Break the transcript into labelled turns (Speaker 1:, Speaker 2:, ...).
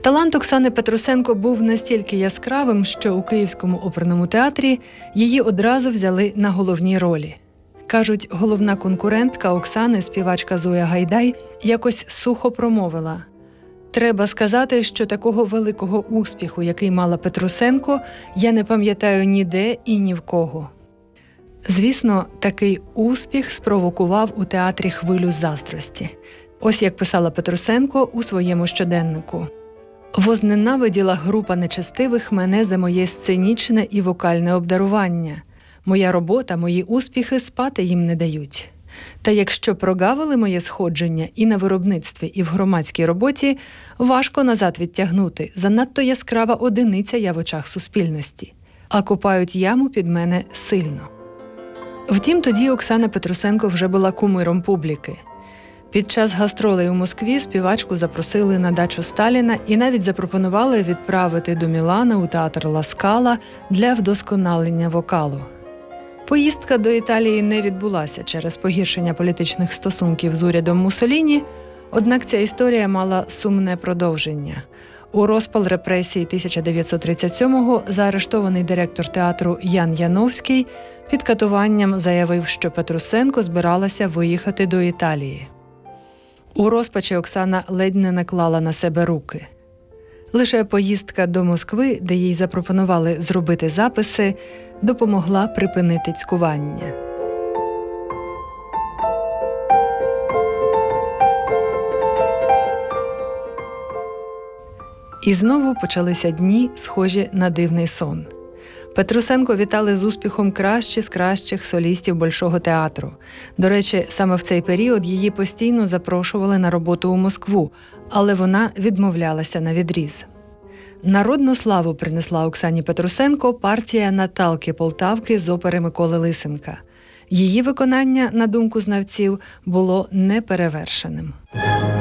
Speaker 1: Талант Оксани Петрусенко був настільки яскравим, що у Київському оперному театрі її одразу взяли на головні ролі. Кажуть, головна конкурентка Оксани, співачка Зоя Гайдай, якось сухо промовила: «Треба сказати, що такого великого успіху, який мала Петрусенко, я не пам'ятаю ніде і ні в кого». Звісно, такий успіх спровокував у театрі хвилю заздрості. Ось як писала Петрусенко у своєму щоденнику: «Возненавиділа група нечестивих мене за моє сценічне і вокальне обдарування. Моя робота, мої успіхи спати їм не дають. Та якщо прогавили моє сходження і на виробництві, і в громадській роботі, важко назад відтягнути, занадто яскрава одиниця я в очах суспільності. А копають яму під мене сильно». Втім, тоді Оксана Петрусенко вже була кумиром публіки. Під час гастролей у Москві співачку запросили на дачу Сталіна і навіть запропонували відправити до Мілана у театр Ла Скала для вдосконалення вокалу. Поїздка до Італії не відбулася через погіршення політичних стосунків з урядом Муссоліні, однак ця історія мала сумне продовження. У розпал репресій 1937-го заарештований директор театру Ян Яновський під катуванням заявив, що Петрусенко збиралася виїхати до Італії. У розпачі Оксана ледь не наклала на себе руки. Лише поїздка до Москви, де їй запропонували зробити записи, допомогла припинити цькування. І знову почалися дні, схожі на дивний сон. Петрусенко вітали з успіхом кращі з кращих солістів Большого театру. До речі, саме в цей період її постійно запрошували на роботу у Москву, але вона відмовлялася навідріз. Народну славу принесла Оксані Петрусенко партія Наталки Полтавки з опери Миколи Лисенка. Її виконання, на думку знавців, було неперевершеним.